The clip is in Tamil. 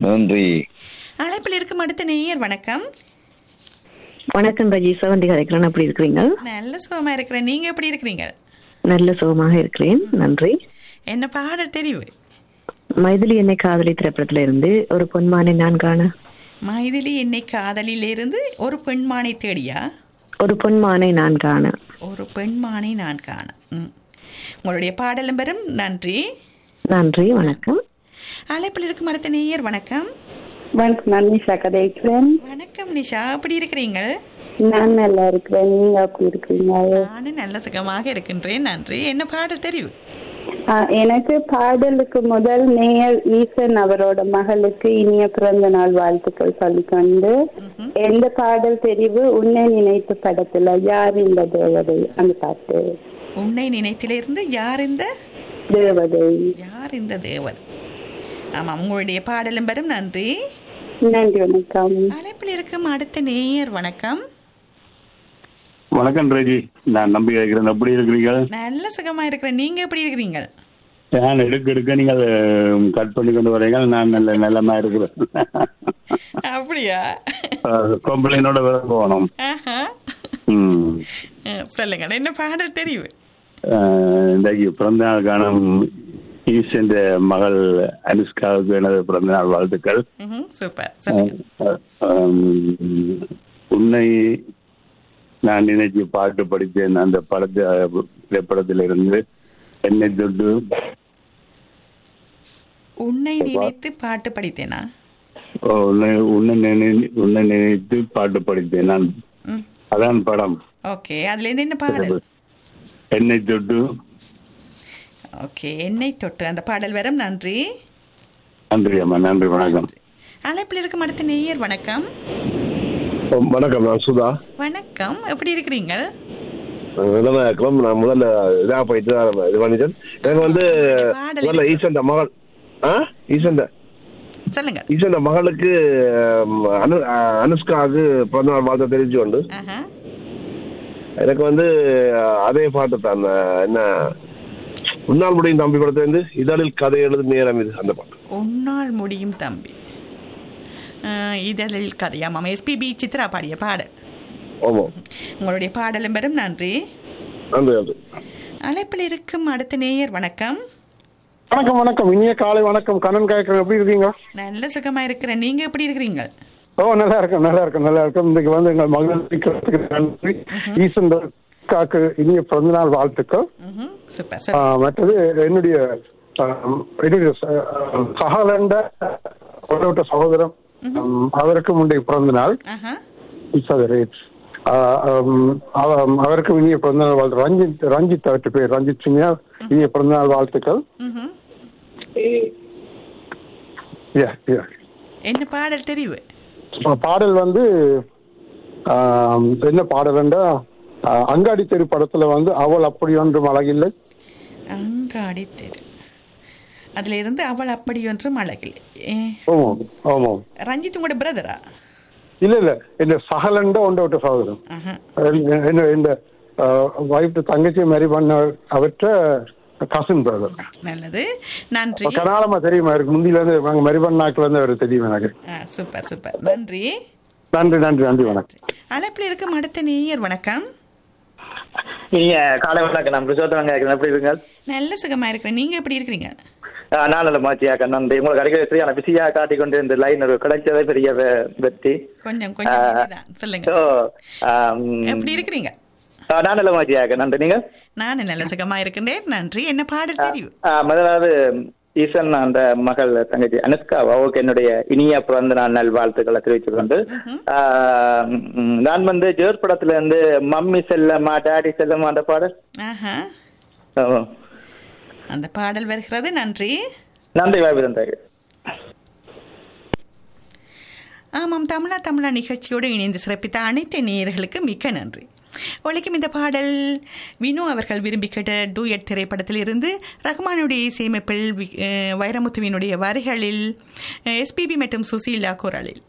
நன்றி. அழைப்பில் இருக்கும் அடுத்த நேயர் வணக்கம். வணக்கம் ரஜி, சவந்தி கதைக்கிறேன். எப்படி இருக்கிறீங்க? நல்ல சுகமா இருக்கிறேன். நீங்க எப்படி இருக்கிறீங்க? நல்ல சுகமாக இருக்கிறேன், நன்றி. என்ன பாடல் தெரிவு? மைதிலி என்னை காதலி திரைப்படத்துல இருந்து ஒரு பொன்மானை நான் காண. மைதிலி என்னை காதலிலிருந்து ஒரு பெண்மானை தேடியா? ஒரு பொன்மானை நான் காண. ஒரு பெண்மானை நான் காண. உங்களுடைய பாடலும் பெறும். நன்றி. நன்றி, வணக்கம். அழைப்பில் இருக்கும் அடுத்த நேயர் வணக்கம். வணக்கம், நான் நிஷா கதைக்கிறேன். வணக்கம் நிஷா, எப்படி இருக்கிறீங்க? நான் நல்லா இருக்கிறேன். நீங்க எப்படி இருக்கிறீங்க? நானும் நல்ல சுகமாக இருக்கின்றேன், நன்றி. என்ன பாடல் தெரிவு? எனக்கு பாடலுக்கு முதல் நேயர் ஈசன் அவரோட மகளுக்கு இனிய பிறந்த நாள் வாழ்த்துக்கள் சொல்லிக்கொண்டு, எந்த பாடல் தெரிவு? உன்னை நினைத்து படத்துல யார் இந்த தேவதை, அந்த பாட்டு. உன்னை நினைத்திலிருந்து யார் இந்த தேவதை? யார் இந்த தேவதை? ஆமாம், உங்களுடைய பாடலும் பெறும். நன்றி. நன்றி, வணக்கம். அழைப்பில் இருக்கும் அடுத்த நேயர் வணக்கம். வணக்கம் ரஜி, நான் நம்பி இருக்கிறேன். எப்படி இருக்கிறீங்க? நல்ல சுகமா இருக்கிறேன். நீங்க எப்படி இருக்கிறீங்க? நான் எடுக்க நீங்க கட் பண்ணி கொண்டு வரீங்க. நான் நல்லமா இருக்கிறேன். அப்படியா? கம்ப்ளைண்டோட வேற போகணும். சொல்லுங்க, என்ன பாடல் தெரிவு? இன்றைக்கு பிறந்த நாள் காணும் ஈசன் மகள் அனுஷ்காவுக்கு எனது பிறந்த நாள் வாழ்த்துக்கள். சூப்பர். உன்னை நான் நினைச்சு பாட்டு படித்தேன். அந்த திரைப்படத்திலிருந்து என்னை தொட்டு. உன்னை நினைத்து பாட்டு படித்தேனா? உன்னை நினைத்து பாட்டு படித்தேன் நான். அதான் படம். ஓகே, அதுல இருந்து என்ன பாடல்? என்னை தொட்டு. ஓகே, என்னை தொட்டு அந்த பாடல் வரும். நன்றி. நன்றி அம்மா, நன்றி, வணக்கம். அழைப்பில் இருக்கும் அடுத்த நேயர் வணக்கம். வணக்கம், நான் சுதா. வணக்கம், எப்படி இருக்கிறீங்க? நான் முதல்ல இதா போயிட்டு இது பண்ணிட்டேன். எனக்கு வந்து முதல்ல ஈசன் மகள் சொல்லுங்க. ஈசன் மகளுக்கு அனுஷ்காவுக்கு பிறந்த நாள் வாழ்த்து தெரிவிச்சு கொண்டு எனக்கு வந்து அதே பாட்டு தான். என்ன, உன்னால் முடியும் தம்பி படத்தை வந்து இதழில் கதை எழுது நேரம் இது, அந்த பாட்டு. உன்னால் முடியும் தம்பி இதழில் கதையாமாம். எஸ்பிபி சித்ரா பாடிய பாடல். உங்களுடைய பாடலும் பெறும். நன்றி. நன்றி. அழைப்பில் இருக்கும் அடுத்த நேயர் வணக்கம். வணக்கம். வணக்கம், இனிய காலை வணக்கம். கண்ணன் கேட்கிறேன். எப்படி இருக்கீங்க? நல்ல சுகமா இருக்கிறேன். நீங்க எப்படி இருக்கிறீங்க? நல்லா இருக்கும். இன்னைக்கு வந்து எங்கள் மகளுக்கு நன்றி. ஈசன் காக்கு இனிய பிறந்த நாள் வாழ்த்துக்கள். மற்றது என்னுடைய சகலண்ட சகோதரம், அவருக்கு முந்தைய பிறந்த நாள். அவருக்கு இனிய பிறந்த நாள் வாழ்த்து. ரஞ்சித் அவற்று பேர் ரஞ்சித் சிங்யா, இனிய பிறந்த நாள் வாழ்த்துக்கள். என்ன பாடல் தெரிவு? பாடல் வந்து என்ன பாடல்ண்டா, அங்காடி தெரு படத்துல வந்து அவள் அப்படி ஒன்றும் அழகில்லை. அங்காடி தெரு, அதுல இருந்து அவள் அப்படி ஒன்றும் அழகில்லை. ரஞ்சித் உங்களோட பிரதரா? இல்ல, இந்த சகலண்ட ஒன்ற சகோதரம். இந்த வைஃப் தங்கச்சி மேரி பண்ண அவற்ற கசின் பிரதர். நல்லது, நன்றி. கனாலமா தெரியுமா இருக்கு, முந்தில இருந்து நாங்க மேரி பண்ணாக்குல இருந்து அவர் தெரியும் எனக்கு. சூப்பர், நன்றி. நன்றி, வணக்கம். அழைப்பில் இருக்கும் அடுத்த நேயர் வணக்கம். நீங்க காலை வணக்கம். நான் பிரசோத்தம் கேட்கிறேன். எப்படி இருக்கீங்க? நல்ல சுகமா இருக்கிறேன். நீங்க எப்படி இருக்கிறீங்க? நான் நல்ல மாச்சியாக்க நன்றி. உங்களுக்கு கிடைக்கிற சரியான பிஸியா காட்டிக்கொண்டு இந்த லைன் ஒரு கிடைச்சதே பெரிய வெற்றி. கொஞ்சம் சொல்லுங்க, எப்படி இருக்கிறீங்க? நான் நல்ல மாச்சியாக்க நன்றி. நீங்க? நான் நல்ல சுகமா இருக்கின்றேன், நன்றி. என்ன பாடல் தெரியும்? முதலாவது ஈசன் அந்த மகள் தங்கச்சி அனுஷ்கா அவருக்கு என்னுடைய இனிய பிறந்த நாள் நல் வாழ்த்துக்களை தெரிவித்து கொண்டு, நான் வந்து ஜோர் படத்துல இருந்து மம்மி செல்லம்மா டாடி செல்லம்மா அந்த பாடல் அந்த பாடல் வருகிறது. நன்றி. வாய்ப்பு. ஆமாம், தமிழா நிகழ்ச்சியோடு இணைந்து சிறப்பித்த அனைத்து நேயர்களுக்கு மிக்க நன்றி. ஒழிக்கும் இந்த பாடல் வினு அவர்கள் விரும்பி கேட்ட டூயட் திரைப்படத்தில் இருந்து ரஹ்மானுடைய இசையமைப்பில் வைரமுத்துவினுடைய வரிகளில் எஸ்பிபி மற்றும் சுசீலா குரலில்